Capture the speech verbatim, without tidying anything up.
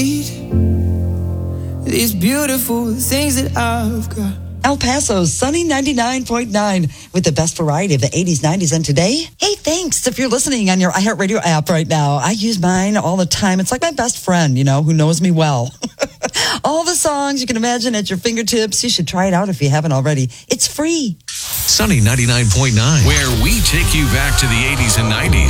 These beautiful things that I've got. El Paso's Sunny ninety-nine point nine with the best variety of the eighties, nineties, and today. Hey, thanks if you're listening on your iHeartRadio app right now. I use mine all the time. It's like my best friend, you know, who knows me well. All the songs you can imagine at your fingertips. You should try it out if you haven't already. It's free. Sunny ninety-nine point nine, where we take you back to the eighties and nineties.